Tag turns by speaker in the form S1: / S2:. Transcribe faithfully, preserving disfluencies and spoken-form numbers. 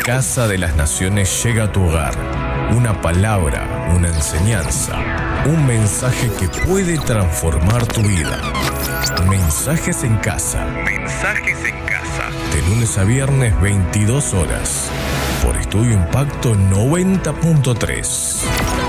S1: Casa de las Naciones llega a tu hogar. Una palabra, una enseñanza, un mensaje que puede transformar tu vida. Mensajes en Casa. Mensajes en Casa. De lunes a viernes, veintidós horas. Por Estudio Impacto noventa punto tres.